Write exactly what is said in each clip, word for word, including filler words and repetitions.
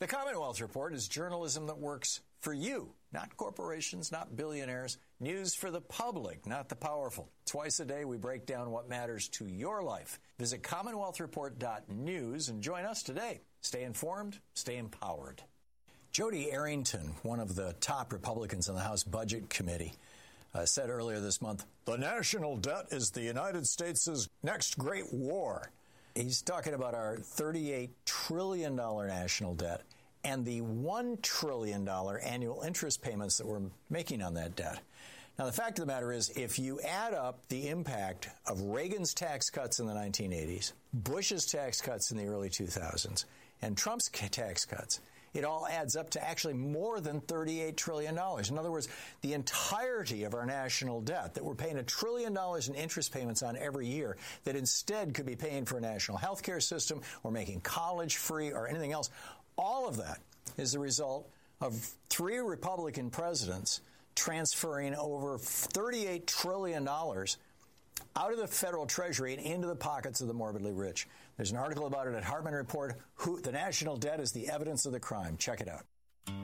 The Commonwealth Report is journalism that works for you, not corporations, not billionaires. News for the public, not the powerful. Twice a day, we break down what matters to your life. Visit commonwealth report dot news and join us today. Stay informed, stay empowered. Jody Arrington, one of the top Republicans on the House Budget Committee, uh, said earlier this month, the national debt is the United States' next great war. He's talking about our thirty-eight trillion dollars national debt and the one trillion dollars annual interest payments that we're making on that debt. Now, the fact of the matter is, if you add up the impact of Reagan's tax cuts in the nineteen eighties, Bush's tax cuts in the early two thousands, and Trump's tax cuts, it all adds up to actually more than thirty-eight trillion dollars. In other words, the entirety of our national debt that we're paying a trillion dollars in interest payments on every year that instead could be paying for a national health care system or making college free or anything else, all of that is the result of three Republican presidents transferring over thirty-eight trillion dollars out of the federal treasury and into the pockets of the morbidly rich. There's an article about it at Hartman Report. Who, the national debt is the evidence of the crime. Check it out.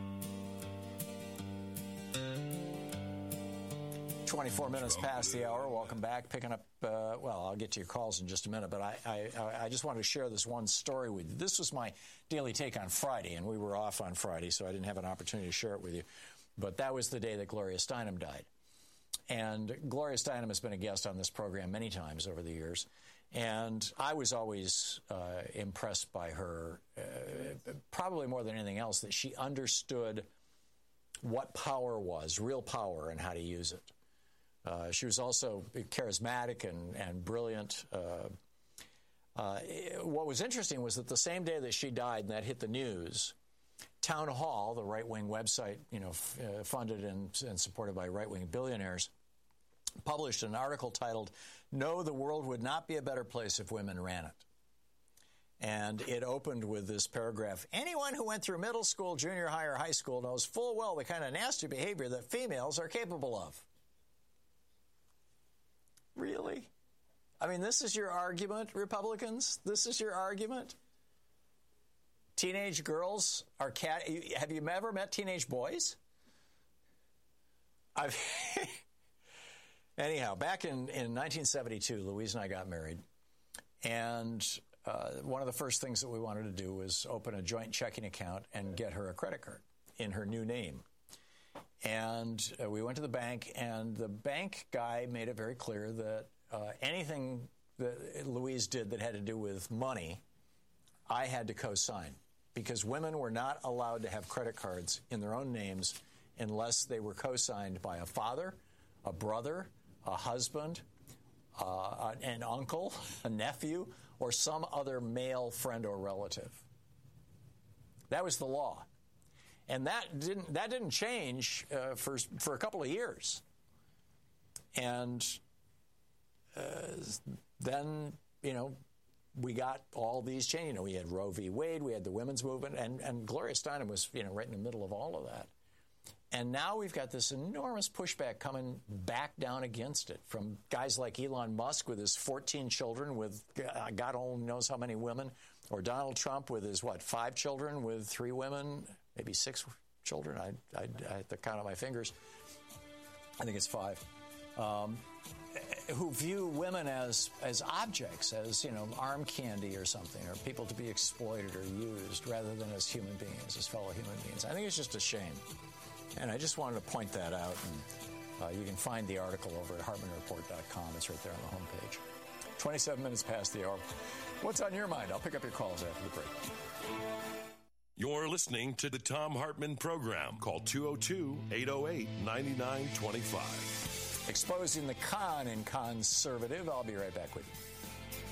twenty-four minutes past the hour. Welcome back. Picking up, uh, well, I'll get to your calls in just a minute, but I, I, I just wanted to share this one story with you. This was my daily take on Friday, and we were off on Friday, so I didn't have an opportunity to share it with you. But that was the day that Gloria Steinem died. And Gloria Steinem has been a guest on this program many times over the years. And I was always uh, impressed by her, uh, probably more than anything else, that she understood what power was, real power, and how to use it. Uh, she was also charismatic and, and brilliant. Uh, uh, what was interesting was that the same day that she died and that hit the news, Town Hall, the right-wing website, you know, f- uh, funded and, and supported by right-wing billionaires, published an article titled, No, the World Would Not Be a Better Place If Women Ran It. And it opened with this paragraph, anyone who went through middle school, junior high, or high school knows full well the kind of nasty behavior that females are capable of. Really? I mean, this is your argument, Republicans? This is your argument? Teenage girls are cat. Have you ever met teenage boys? I've Anyhow, back in, in nineteen seventy-two, Louise and I got married. And uh, one of the first things that we wanted to do was open a joint checking account and get her a credit card in her new name. And uh, we went to the bank, and the bank guy made it very clear that uh, anything that Louise did that had to do with money, I had to co-sign. Because women were not allowed to have credit cards in their own names unless they were co-signed by a father, a brother, a husband, uh, an uncle, a nephew, or some other male friend or relative. That was the law. And that didn't that didn't change uh, for for a couple of years. And uh, then, you know, we got all these changes. You know, we had Roe v. Wade, we had the women's movement, and, and Gloria Steinem was, you know, right in the middle of all of that. And now we've got this enormous pushback coming back down against it from guys like Elon Musk with his fourteen children with God only knows how many women, or Donald Trump with his, what, five children with three women, maybe six children. I, I, I have to count on my fingers. I think it's five. Um, who view women as as objects, as, you know, arm candy or something, or people to be exploited or used, rather than as human beings, as fellow human beings. I think it's just a shame. And I just wanted to point that out. And uh, you can find the article over at hartman report dot com. It's right there on the homepage. twenty-seven minutes past the hour. What's on your mind? I'll pick up your calls after the break. You're listening to the Thom Hartmann Program. Call two oh two, eight oh eight, nine nine two five. Exposing the con in conservative. I'll be right back with you.